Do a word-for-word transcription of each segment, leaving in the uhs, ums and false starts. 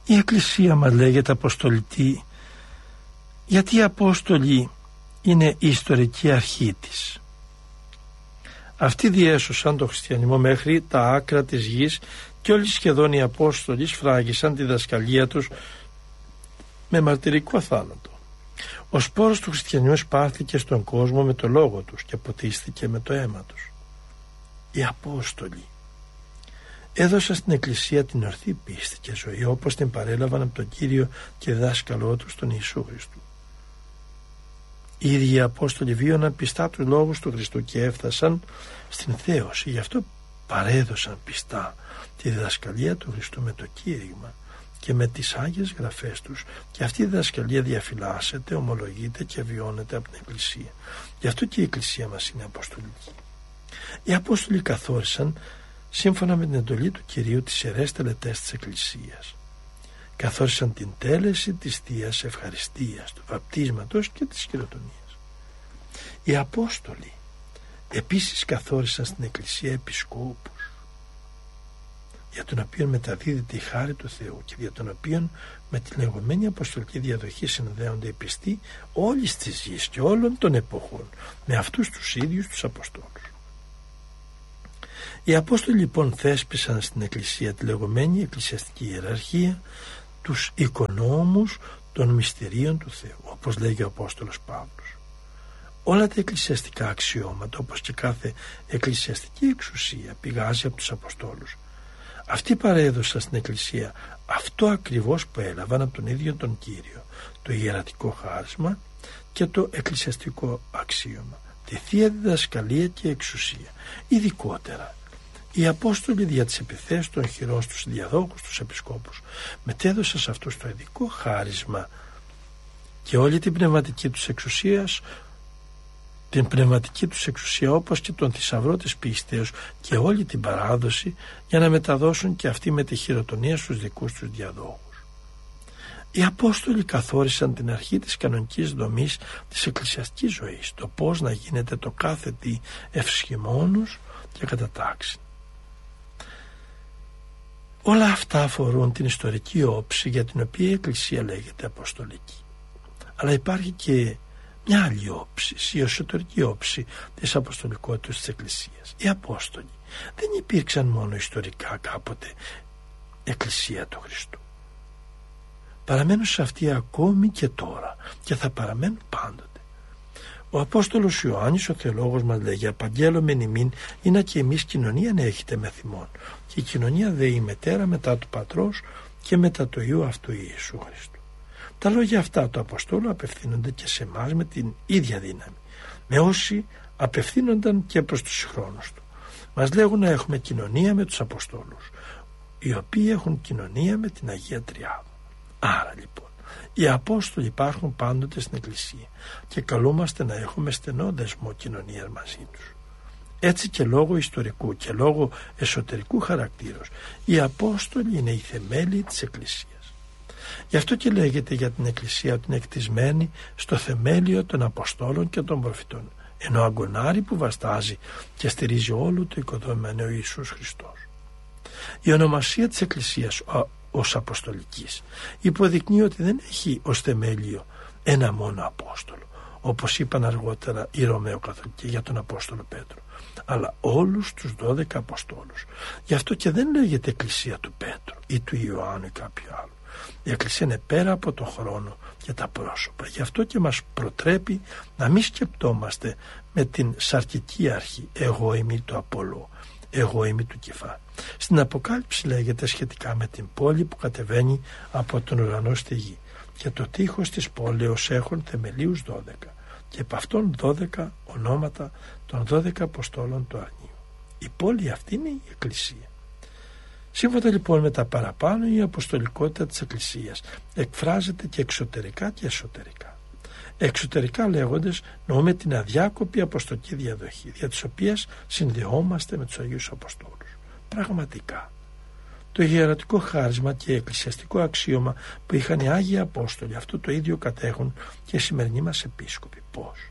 Η Εκκλησία μας λέγεται αποστολική γιατί οι Απόστολοι είναι η ιστορική αρχή της. Αυτοί διέσωσαν το χριστιανισμό μέχρι τα άκρα της γης και όλοι σχεδόν οι Απόστολοι σφράγισαν τη διδασκαλία τους με μαρτυρικό θάνατο. Ο σπόρος του χριστιανισμού σπάρθηκε στον κόσμο με το λόγο τους και ποτίστηκε με το αίμα τους. Οι Απόστολοι έδωσαν στην Εκκλησία την ορθή πίστη και ζωή όπως την παρέλαβαν από τον Κύριο και δάσκαλό τους τον Ιησού Χριστού. Οι ίδιοι οι Απόστολοι βίωναν πιστά τους λόγους του Χριστού και έφτασαν στην θέωση, γι' αυτό παρέδωσαν πιστά τη διδασκαλία του Χριστού με το κήρυγμα και με τις Άγιες Γραφές τους, και αυτή η διδασκαλία διαφυλάσσεται, ομολογείται και βιώνεται από την Εκκλησία. Γι' αυτό και η Εκκλησία μας είναι αποστολική. Οι Απόστολοι καθόρισαν σύμφωνα με την εντολή του Κυρίου τις ιερές τελετές της Εκκλησίας. Καθόρισαν την τέλεση της Θείας Ευχαριστίας, του βαπτίσματος και της χειροτονίας. Οι Απόστολοι επίσης καθόρισαν στην Εκκλησία επισκόπους, για τον οποίο μεταδίδεται η χάρη του Θεού και για τον οποίο με την λεγόμενη αποστολική διαδοχή συνδέονται οι πιστοί όλης της γης και όλων των εποχών με αυτούς τους ίδιους τους Αποστόλους. Οι Απόστολοι λοιπόν θέσπισαν στην Εκκλησία τη λεγόμενη εκκλησιαστική ιεραρχία, τους οικονόμους των μυστηρίων του Θεού, όπως λέγει ο Απόστολος Παύλος. Όλα τα εκκλησιαστικά αξιώματα, όπως και κάθε εκκλησιαστική εξουσία, πηγάζει από τους Αποστόλους. Αυτοί παρέδωσαν στην Εκκλησία αυτό ακριβώς που έλαβαν από τον ίδιο τον Κύριο, το ιερατικό χάρισμα και το εκκλησιαστικό αξίωμα, τη Θεία Διδασκαλία και εξουσία. Ειδικότερα, οι Απόστολοι δια τις επιθέσεις των χειρών στους διαδόχους, τους επισκόπους, μετέδωσαν σε αυτούς το ειδικό χάρισμα και όλη την πνευματική τους εξουσίας, την πνευματική τους εξουσία όπως και τον θησαυρό της πίστεως και όλη την παράδοση, για να μεταδώσουν και αυτοί με τη χειροτονία στους δικούς τους διαδόχους. Οι Απόστολοι καθόρισαν την αρχή της κανονικής δομής της εκκλησιαστικής ζωής, το πώς να γίνεται το κάθε τι ευσχημόνους και κατά τάξη. Όλα αυτά αφορούν την ιστορική όψη για την οποία η Εκκλησία λέγεται αποστολική. Αλλά υπάρχει και μια άλλη όψη, η εσωτερική όψη της αποστολικότητας της Εκκλησίας. Οι Απόστολοι δεν υπήρξαν μόνο ιστορικά κάποτε Εκκλησία του Χριστού. Παραμένουν σε αυτή ακόμη και τώρα και θα παραμένουν πάντοτε. Ο Απόστολος Ιωάννης, ο θεολόγος, μας λέγει: «Απαγγέλλομεν ημίν, είναι και εμείς κοινωνία να έχετε με θυμών, και η κοινωνία δε η μετέρα μετά του Πατρός και μετά του Υιού αυτού Ιησού Χριστού». Τα λόγια αυτά του Αποστόλου απευθύνονται και σε εμάς με την ίδια δύναμη, με όσοι απευθύνονταν και προς τους χρόνους του. Μας λέγουν να έχουμε κοινωνία με τους Αποστόλους, οι οποίοι έχουν κοινωνία με την Αγία Τριάδα. Άρα λοιπόν, οι Απόστολοι υπάρχουν πάντοτε στην Εκκλησία και καλούμαστε να έχουμε στενό δεσμό κοινωνίας μαζί τους. Έτσι και λόγω ιστορικού και λόγω εσωτερικού χαρακτήρως, οι Απόστολοι είναι η θεμέλη της Εκκλησίας. Γι' αυτό και λέγεται για την Εκκλησία ότι είναι εκτισμένη στο θεμέλιο των Αποστόλων και των Προφητών, ενώ αγκονάρι που βαστάζει και στηρίζει όλο το οικοδόμημα είναι ο Ιησούς Χριστός. Η ονομασία της Εκκλησίας ως αποστολικής υποδεικνύει ότι δεν έχει ως θεμέλιο ένα μόνο Απόστολο, όπως είπαν αργότερα οι Ρωμαιοκαθολικοί για τον Απόστολο Πέτρο, αλλά όλους τους δώδεκα Αποστόλους. Γι' αυτό και δεν λέγεται Εκκλησία του Πέτρου ή του Ιωάννου ή κάποιου άλλου. Η Εκκλησία είναι πέρα από το χρόνο και τα πρόσωπα. Γι' αυτό και μας προτρέπει να μην σκεπτόμαστε με την σαρκική αρχή «εγώ είμαι το Απόλλω, εγώ είμαι του Κεφά». Στην Αποκάλυψη λέγεται σχετικά με την πόλη που κατεβαίνει από τον ουρανό στη γη, και το τείχος της πόλεως έχουν θεμελίους δώδεκα, και επ' αυτών δώδεκα ονόματα των δώδεκα Αποστόλων του Αρνίου. Η πόλη αυτή είναι η Εκκλησία. Σύμφωνα λοιπόν με τα παραπάνω, η αποστολικότητα της Εκκλησίας εκφράζεται και εξωτερικά και εσωτερικά. Εξωτερικά λέγοντας νοούμε την αδιάκοπη αποστολική διαδοχή, δια της οποίας συνδεόμαστε με τους Αγίους Αποστόλους. Πραγματικά, το ιερατικό χάρισμα και εκκλησιαστικό αξίωμα που είχαν οι Άγιοι Απόστολοι, αυτό το ίδιο κατέχουν και οι σημερινοί μας επίσκοποι. Πώς?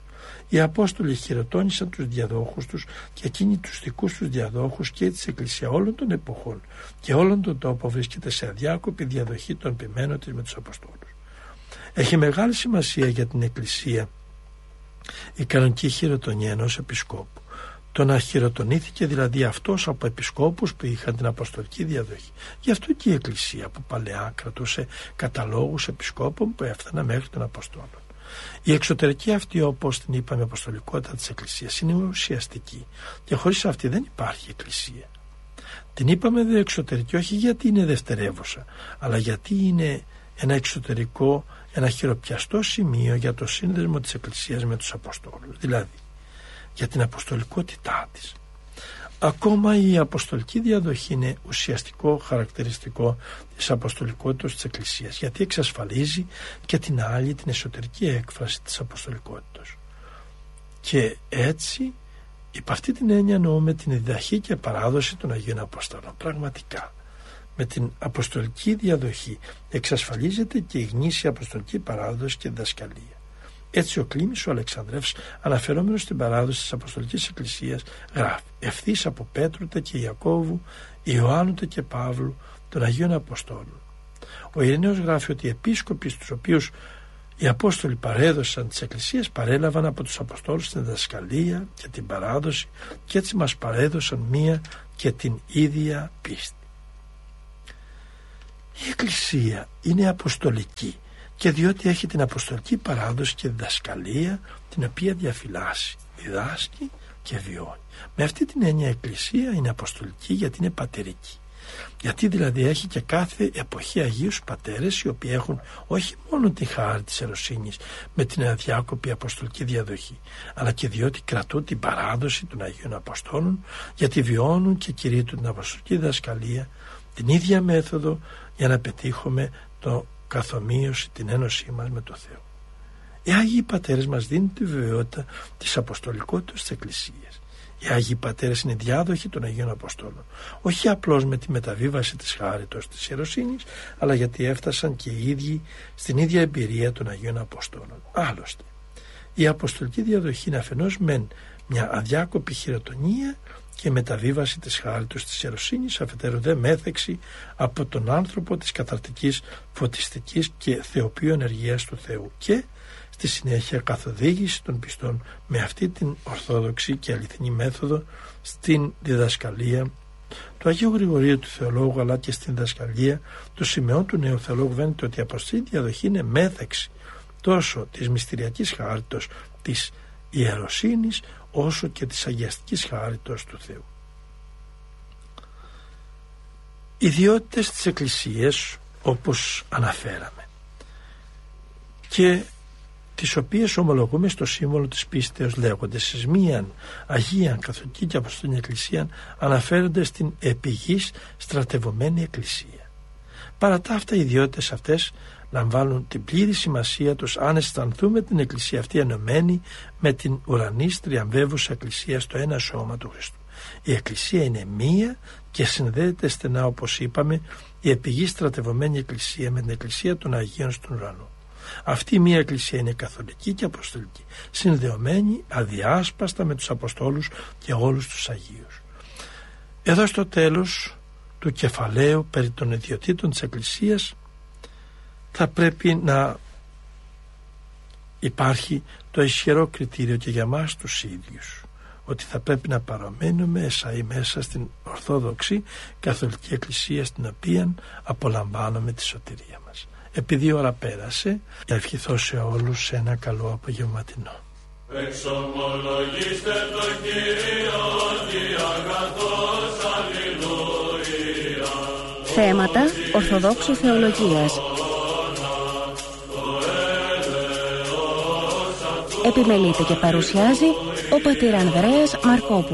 Οι Απόστολοι χειροτώνησαν τους διαδόχους τους και εκείνοι τους δικούς τους διαδόχους, και έτσι η Εκκλησία όλων των εποχών και όλων των τόπων βρίσκεται σε αδιάκοπη διαδοχή των ποιμένων της με τους Αποστόλους. Έχει μεγάλη σημασία για την Εκκλησία η κανονική χειροτονία ενός επισκόπου. Το να χειροτονήθηκε δηλαδή αυτός από επισκόπους που είχαν την αποστολική διαδοχή. Γι' αυτό και η Εκκλησία που παλαιά κρατούσε καταλόγους επισκόπων που έφταναν μέχρι των Αποστόλων. Η εξωτερική αυτή, όπως την είπαμε, αποστολικότητα της Εκκλησίας είναι ουσιαστική και χωρίς αυτή δεν υπάρχει Εκκλησία. Την είπαμε δε εξωτερική όχι γιατί είναι δευτερεύουσα, αλλά γιατί είναι ένα εξωτερικό, ένα χειροπιαστό σημείο για το σύνδεσμο της Εκκλησίας με τους Αποστόλους, δηλαδή για την αποστολικότητά της. Ακόμα η αποστολική διαδοχή είναι ουσιαστικό χαρακτηριστικό της αποστολικότητας της Εκκλησίας, γιατί εξασφαλίζει και την άλλη, την εσωτερική έκφραση της αποστολικότητας. Και έτσι, υπ' αυτή την έννοια εννοούμε την διδαχή και παράδοση των Αγίων Αποστόλων. Πραγματικά, με την αποστολική διαδοχή εξασφαλίζεται και η γνήσια αποστολική παράδοση και διδασκαλία. Έτσι ο Κλήμης ο Αλεξανδρεύς, αναφερόμενος στην παράδοση της Αποστολικής Εκκλησίας, γράφει: ευθύς από Πέτρουτε και Ιακώβου, Ιωάννουτε και Παύλου, των Αγίων Αποστόλων. Ο Ιρηναίος γράφει ότι οι επίσκοποι στους οποίους οι Απόστολοι παρέδωσαν τις Εκκλησίες παρέλαβαν από τους Αποστόλους την διδασκαλία και την παράδοση, και έτσι μας παρέδωσαν μία και την ίδια πίστη. Η Εκκλησία είναι αποστολική και διότι έχει την αποστολική παράδοση και διδασκαλία, την οποία διαφυλάσσει, διδάσκει και βιώνει. Με αυτή την έννοια η Εκκλησία είναι αποστολική γιατί είναι πατερική. Γιατί δηλαδή έχει και κάθε εποχή Αγίους Πατέρες, οι οποίοι έχουν όχι μόνο τη χάρη της ερωσύνης με την αδιάκοπη αποστολική διαδοχή, αλλά και διότι κρατούν την παράδοση των Αγίων Αποστόλων, γιατί βιώνουν και κηρύττουν την αποστολική διδασκαλία, την ίδια μέθοδο για να πετύχουμε το καθομοίωση, την ένωσή μας με το Θεό. Οι Άγιοι Πατέρες μας δίνουν τη βεβαιότητα της αποστολικότητας της Εκκλησίας. Οι Άγιοι Πατέρες είναι διάδοχοι των Αγίων Αποστόλων, όχι απλώς με τη μεταβίβαση της χάριτος της ιεροσύνης, αλλά γιατί έφτασαν και οι ίδιοι στην ίδια εμπειρία των Αγίων Αποστόλων. Άλλωστε, η αποστολική διαδοχή είναι αφενός μεν μια αδιάκοπη χειροτονία και μεταβίβαση της χάριτος της ιεροσύνης, αφετέρου δε μέθεξη από τον άνθρωπο της καθαρτικής, φωτιστικής και θεοποιού ενεργείας του Θεού, και στη συνέχεια καθοδήγηση των πιστών με αυτή την ορθόδοξη και αληθινή μέθοδο στην διδασκαλία του Αγίου Γρηγορίου του Θεολόγου, αλλά και στην διδασκαλία του Σιμεών του Νέου Θεολόγου. Βαίνεται ότι η αποστολική διαδοχή είναι μέθεξη τόσο της μυστηριακής χάριτος της ιεροσύνης όσο και της αγιαστικής χάριτος του Θεού. Ιδιότητες της Εκκλησίας, όπως αναφέραμε, και τις οποίες ομολογούμε στο σύμβολο της πίστεως, λέγονται στις μίαν Αγίαν Καθολική και Αποστολική Εκκλησία, αναφέρονται στην επιγής στρατευωμένη Εκκλησία. Παρά τα αυτά, οι ιδιότητες αυτές λαμβάνουν την πλήρη σημασία τους αν αισθανθούμε την Εκκλησία αυτή ενωμένη με την ουρανής τριαμβεύουσα Εκκλησία στο ένα σώμα του Χριστού. Η Εκκλησία είναι μία και συνδέεται στενά, όπως είπαμε, η επιγή στρατευωμένη Εκκλησία με την Εκκλησία των Αγίων στον ουρανό. Αυτή η μία Εκκλησία είναι καθολική και αποστολική, συνδεωμένη αδιάσπαστα με τους Αποστόλους και όλους τους Αγίους. Εδώ στο τέλος του κεφαλαίου περί των ιδιωτήτων της Εκκλησίας θα πρέπει να υπάρχει το ισχυρό κριτήριο και για μας τους ίδιους, ότι θα πρέπει να παραμένουμε εσαί μέσα στην Ορθόδοξη Καθολική Εκκλησία, στην οποία απολαμβάνουμε τη σωτηρία μας. Επειδή η ώρα πέρασε, να ευχηθώ σε όλους ένα καλό απογευματινό. Εξομολογήστε το Κύριο ότι αγαθός, αλληλούια. Θέματα Ορθοδόξου Θεολογίας. Επιμελείται και παρουσιάζει ο πατήρ Ανδρέας Μαρκόπουλος.